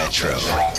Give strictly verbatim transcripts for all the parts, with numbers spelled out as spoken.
Retro.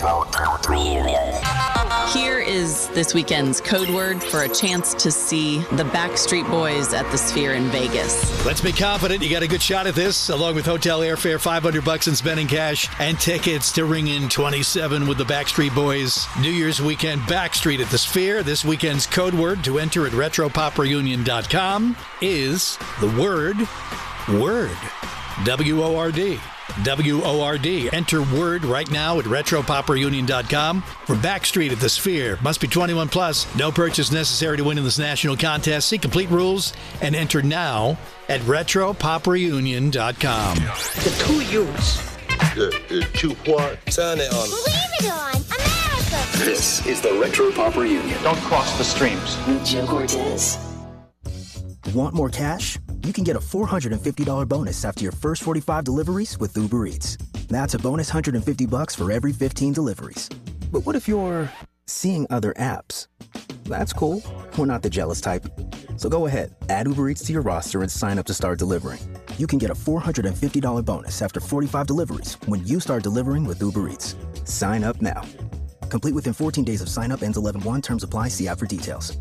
Here is this weekend's code word for a chance to see the Backstreet Boys at the Sphere in Vegas. Let's be confident you got a good shot at this, along with hotel airfare, five hundred bucks in spending cash, and tickets to Ring in twenty-seven with the Backstreet Boys. New Year's weekend, Backstreet at the Sphere. This weekend's code word to enter at retro pop reunion dot com is the word word. W O R D. W O R D. Enter word right now at retro pop reunion dot com for Backstreet at the Sphere. Must be twenty-one plus. No purchase necessary to win in this national contest. See complete rules and enter now at retro pop reunion dot com. The two youths. The, the two what? Turn it on. Leave it on. America. This is the Retro Pop Reunion. Don't cross the streams. With Joe Cortez. Want more cash? You can get a four hundred fifty dollars bonus after your first forty-five deliveries with Uber Eats. That's a bonus one hundred fifty bucks for every fifteen deliveries. But what if you're seeing other apps? That's cool. We're not the jealous type. So go ahead, add Uber Eats to your roster and sign up to start delivering. You can get a four hundred fifty dollars bonus after forty-five deliveries when you start delivering with Uber Eats. Sign up now. Complete within fourteen days of sign up. Ends eleven one. Terms apply. See app for details.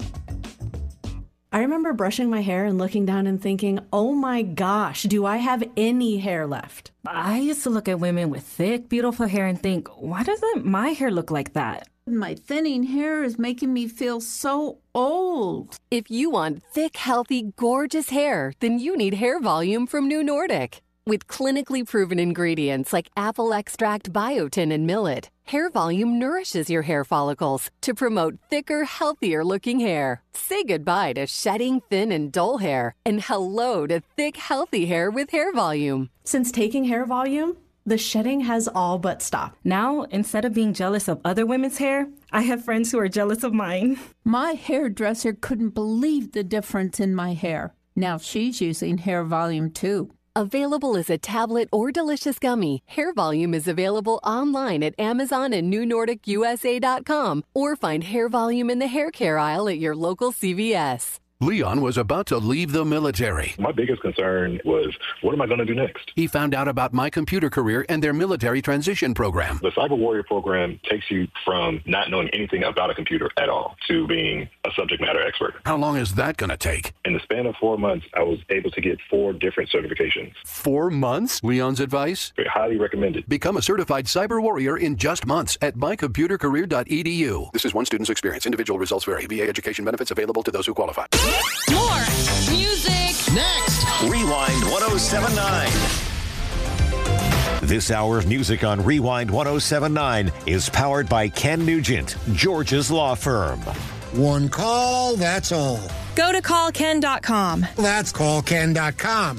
I remember brushing my hair and looking down and thinking, oh my gosh, do I have any hair left? I used to look at women with thick, beautiful hair and think, why doesn't my hair look like that? My thinning hair is making me feel so old. If you want thick, healthy, gorgeous hair, then you need Hair Volume from New Nordic. With clinically proven ingredients like apple extract, biotin, and millet, Hair Volume nourishes your hair follicles to promote thicker, healthier-looking hair. Say goodbye to shedding, thin, and dull hair, and hello to thick, healthy hair with Hair Volume. Since taking Hair Volume, the shedding has all but stopped. Now, instead of being jealous of other women's hair, I have friends who are jealous of mine. My hairdresser couldn't believe the difference in my hair. Now she's using Hair Volume too. Available as a tablet or delicious gummy, Hair Volume is available online at Amazon and new nordic u s a dot com or find Hair Volume in the hair care aisle at your local C V S. Leon was about to leave the military. My biggest concern was, what am I going to do next? He found out about My Computer Career and their military transition program. The Cyber Warrior program takes you from not knowing anything about a computer at all to being a subject matter expert. How long is that going to take? In the span of four months, I was able to get four different certifications. Four months? Leon's advice? Very highly recommended. Become a certified cyber warrior in just months at my computer career dot e d u. This is one student's experience. Individual results vary. V A education benefits available to those who qualify. More music next. Rewind ten seventy-nine. This hour of music on Rewind ten seventy-nine is powered by Ken Nugent, George's law firm. One call, that's all. Go to call ken dot com. That's call ken dot com.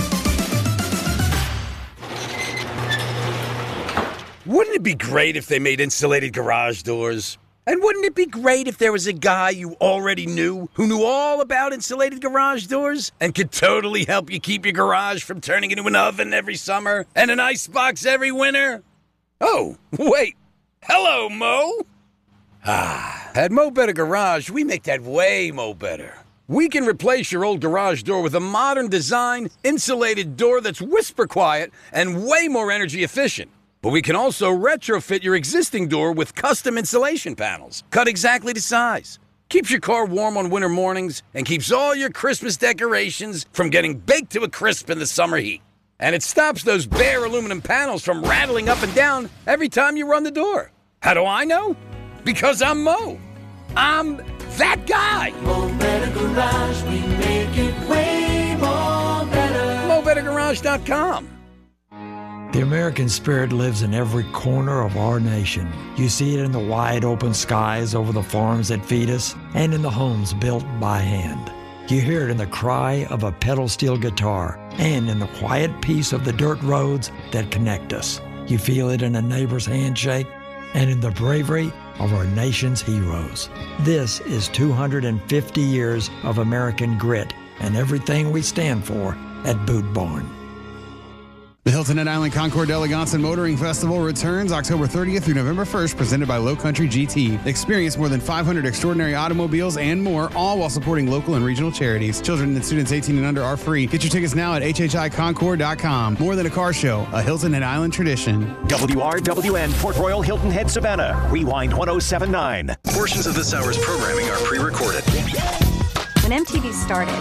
Wouldn't it be great if they made insulated garage doors? And wouldn't it be great if there was a guy you already knew who knew all about insulated garage doors and could totally help you keep your garage from turning into an oven every summer and an icebox every winter? Oh, wait. Hello, Mo. Ah, at Mo Better Garage, we make that way mo better. We can replace your old garage door with a modern design, insulated door that's whisper quiet and way more energy efficient. But we can also retrofit your existing door with custom insulation panels, cut exactly to size. Keeps your car warm on winter mornings and keeps all your Christmas decorations from getting baked to a crisp in the summer heat. And it stops those bare aluminum panels from rattling up and down every time you run the door. How do I know? Because I'm Mo. I'm that guy. Mo Better Garage, we make it way more better. mo better garage dot com. The American spirit lives in every corner of our nation. You see it in the wide open skies over the farms that feed us and in the homes built by hand. You hear it in the cry of a pedal steel guitar and in the quiet peace of the dirt roads that connect us. You feel it in a neighbor's handshake and in the bravery of our nation's heroes. This is two hundred fifty years of American grit and everything we stand for at Boot Barn. The Hilton Head Island Concours d'Elegance and Motoring Festival returns October thirtieth through November first, presented by Low Country G T. Experience more than five hundred extraordinary automobiles and more, all while supporting local and regional charities. Children and students eighteen and under are free. Get your tickets now at H H I concours dot com. More than a car show, a Hilton Head Island tradition. W R W N Port Royal Hilton Head Savannah. Rewind one oh seven point nine. Portions of this hour's programming are pre-recorded. When M T V started,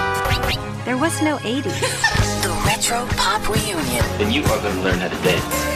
there was no eighties. The Retro Pop Reunion. Then you are going to learn how to dance.